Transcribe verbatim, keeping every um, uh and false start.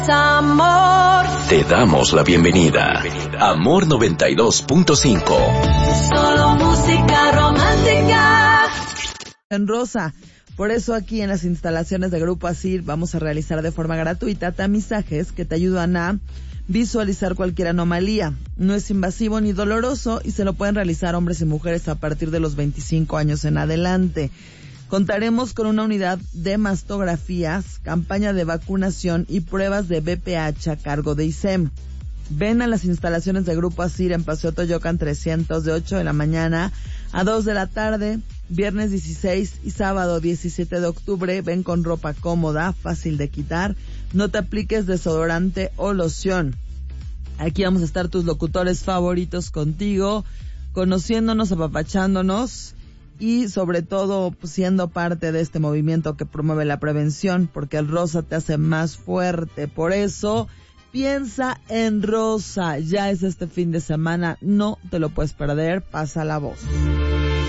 Amor. Te damos la bienvenida. Amor noventa y dos punto cinco. Solo música romántica. En Rosa. Por eso aquí en las instalaciones de Grupo Asir vamos a realizar de forma gratuita tamizajes que te ayudan a visualizar cualquier anomalía. No es invasivo ni doloroso y se lo pueden realizar hombres y mujeres a partir de los veinticinco años en adelante. Contaremos con una unidad de mastografías, campaña de vacunación y pruebas de B P H a cargo de I S E M. Ven a las instalaciones de Grupo Asir en Paseo Toyocan trescientos de ocho de la mañana a dos de la tarde, viernes dieciséis y sábado diecisiete de octubre. Ven con ropa cómoda, fácil de quitar, no te apliques desodorante o loción. Aquí vamos a estar tus locutores favoritos contigo, conociéndonos, apapachándonos y sobre todo pues, siendo parte de este movimiento que promueve la prevención, porque el rosa te hace más fuerte. Por eso piensa en Rosa, ya es este fin de semana, no te lo puedes perder, pasa la voz.